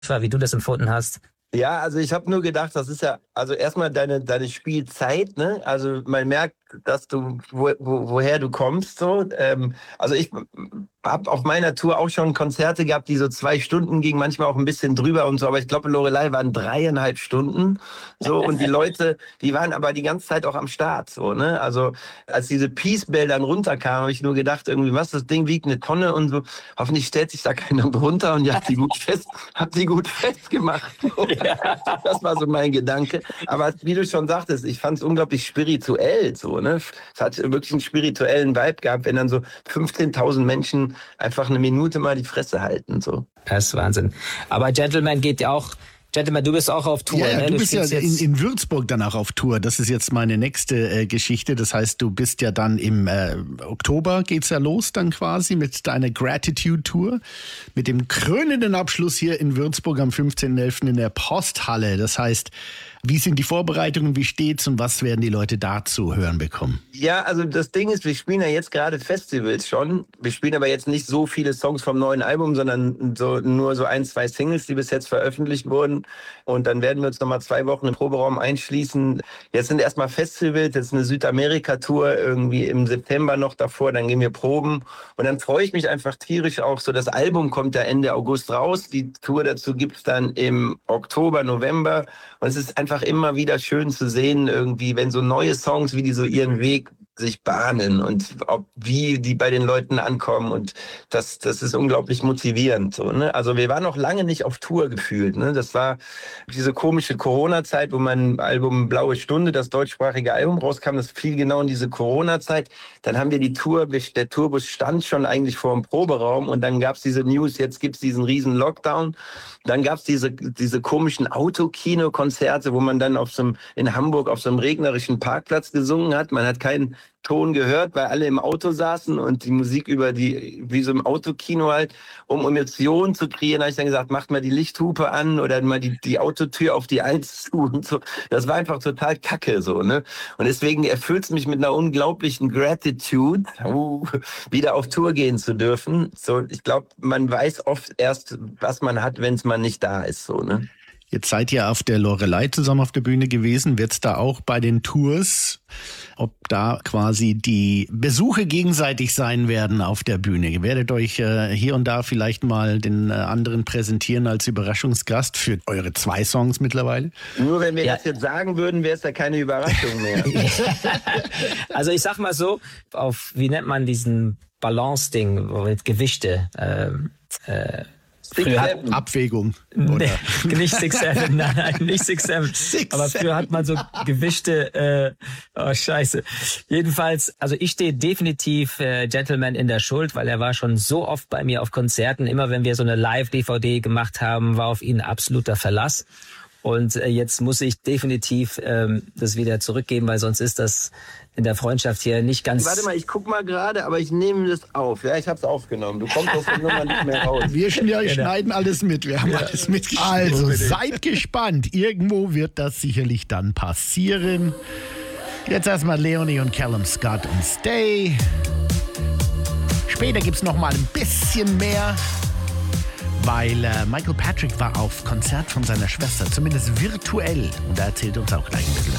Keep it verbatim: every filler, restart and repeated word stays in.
wie du das empfunden hast. Ja, also ich habe nur gedacht, das ist ja, also erstmal deine, deine Spielzeit, ne? Also man merkt, dass du, wo, wo, woher du kommst, so. Ähm, also ich habe auf meiner Tour auch schon Konzerte gehabt, die so zwei Stunden gingen, manchmal auch ein bisschen drüber und so, aber ich glaube, Loreley waren dreieinhalb Stunden, so. Und die Leute, die waren aber die ganze Zeit auch am Start, so, ne? Also als diese Peace-Bell dann runterkam, habe ich nur gedacht, irgendwie, was, das Ding wiegt eine Tonne und so. Hoffentlich stellt sich da keiner runter und ich hab die gut fest, hab die gut festgemacht. Das war so mein Gedanke. Aber wie du schon sagtest, ich fand es unglaublich spirituell, so, ne? Es hat wirklich einen spirituellen Vibe gehabt, wenn dann so fünfzehntausend Menschen einfach eine Minute mal die Fresse halten, so. Das ist Wahnsinn. Aber Gentleman geht ja auch. Gentleman, du bist auch auf Tour. Ja, ja, ne? du, du bist ja jetzt in, in Würzburg dann auch auf Tour. Das ist jetzt meine nächste äh, Geschichte. Das heißt, du bist ja dann im äh, Oktober geht's ja los dann quasi mit deiner Gratitude-Tour. Mit dem krönenden Abschluss hier in Würzburg am fünfzehnten elften in der Posthalle. Das heißt, wie sind die Vorbereitungen, wie steht's und was werden die Leute da zu hören bekommen? Ja, also das Ding ist, wir spielen ja jetzt gerade Festivals schon. Wir spielen aber jetzt nicht so viele Songs vom neuen Album, sondern so, nur so ein, zwei Singles, die bis jetzt veröffentlicht wurden. Und dann werden wir uns nochmal zwei Wochen im Proberaum einschließen. Jetzt sind erstmal Festivals, jetzt eine Südamerika-Tour irgendwie im September noch davor. Dann gehen wir proben. Und dann freue ich mich einfach tierisch auch so. Das Album kommt ja Ende August raus. Die Tour dazu gibt's dann im Oktober, November. Und es ist einfach immer wieder schön zu sehen, irgendwie, wenn so neue Songs, wie die so ihren Weg sich bahnen und ob, wie die bei den Leuten ankommen. Und das, das ist unglaublich motivierend. So, ne? Also wir waren noch lange nicht auf Tour gefühlt. Ne? Das war diese komische Corona-Zeit, wo mein Album Blaue Stunde, das deutschsprachige Album rauskam. Das fiel genau in diese Corona-Zeit. Dann haben wir die Tour, der Tourbus stand schon eigentlich vor dem Proberaum und dann gab es diese News, jetzt gibt es diesen riesen Lockdown. Dann gab es diese, diese komischen Autokino-Konzerte, wo man dann auf so einem, in Hamburg auf so einem regnerischen Parkplatz gesungen hat. Man hat keinen Ton gehört, weil alle im Auto saßen und die Musik über die, wie so im Autokino halt, um Emotionen zu kreieren, habe ich dann gesagt, macht mal die Lichthupe an oder mal die, die Autotür auf die Eins zu und so. Das war einfach total kacke, so, ne? Und deswegen erfüllt es mich mit einer unglaublichen Gratitude, uh, wieder auf Tour gehen zu dürfen. So, ich glaube, man weiß oft erst, was man hat, wenn es mal nicht da ist, so, ne? Jetzt seid ihr auf der Loreley zusammen auf der Bühne gewesen. Wird's da auch bei den Tours, ob da quasi die Besuche gegenseitig sein werden auf der Bühne? Ihr werdet euch äh, hier und da vielleicht mal den äh, anderen präsentieren als Überraschungsgast für eure zwei Songs mittlerweile? Nur wenn wir Ja. das jetzt sagen würden, wäre es ja keine Überraschung mehr. Also ich sag mal so, auf, wie nennt man diesen Balance-Ding mit Gewichte? Ähm, äh, früher hat, Abwägung. nee, nicht six seven, nein, nein, nicht six seven. Aber früher hat man so Gewichte, äh, oh scheiße. Jedenfalls, also ich stehe definitiv äh, Gentleman in der Schuld, weil er war schon so oft bei mir auf Konzerten. Immer wenn wir so eine Live-D V D gemacht haben, war auf ihn absoluter Verlass. Und äh, jetzt muss ich definitiv ähm, das wieder zurückgeben, weil sonst ist das in der Freundschaft hier nicht ganz... Warte mal, ich guck mal gerade, aber ich nehme das auf. Ja, ich hab's aufgenommen. Du kommst aus der Nummer nicht mehr raus. Wir schneiden, schneiden alles mit. Wir haben ja alles mitgeschnitten. Also seid gespannt. Irgendwo wird das sicherlich dann passieren. Jetzt erstmal Leonie und Callum Scott und Stay. Später gibt's noch mal ein bisschen mehr. Weil äh, Michael Patrick war auf Konzert von seiner Schwester, zumindest virtuell. Und da erzählt uns auch gleich ein bisschen